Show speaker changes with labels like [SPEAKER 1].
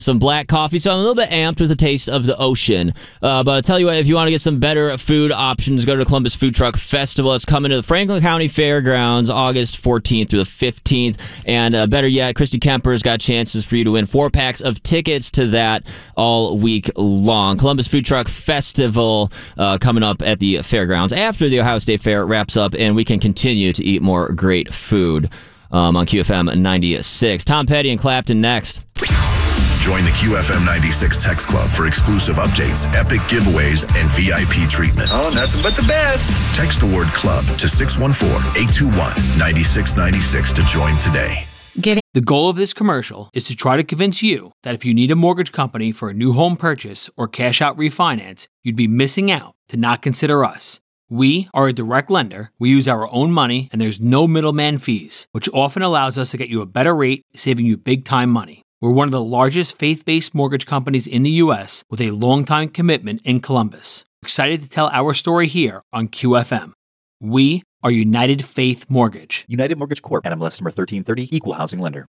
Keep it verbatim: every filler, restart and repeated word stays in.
[SPEAKER 1] some black coffee, so I'm a little bit amped with a taste of the ocean. Uh, but I'll tell you what, if you want to get some better food options, go to the Columbus Food Truck Festival. It's coming to the Franklin County Fairgrounds August fourteenth through the fifteenth. And uh, better yet, Christy Kemper's got chances for you to win four packs of tickets to that all week long. Columbus Food Truck Festival uh, coming up at the fairgrounds after the Ohio State Fair wraps up, and we can continue to eat more great food um, on Q F M ninety-six. Tom Petty and Clapton next.
[SPEAKER 2] Join the Q F M ninety-six Text Club for exclusive updates, epic giveaways, and V I P treatment.
[SPEAKER 3] Oh, nothing but the best.
[SPEAKER 2] Text the word club to six one four, eight two one, nine six nine six to join today.
[SPEAKER 4] Getting the goal of this commercial is to try to convince you that if you need a mortgage company for a new home purchase or cash out refinance, you'd be missing out to not consider us. We are a direct lender, we use our own money, and there's no middleman fees, which often allows us to get you a better rate, saving you big time money. We're one of the largest faith-based mortgage companies in the U S with a long-time commitment in Columbus. We're excited to tell our story here on Q F M. We are United Faith Mortgage.
[SPEAKER 5] United Mortgage Corp. N M L S number thirteen thirty, Equal Housing Lender.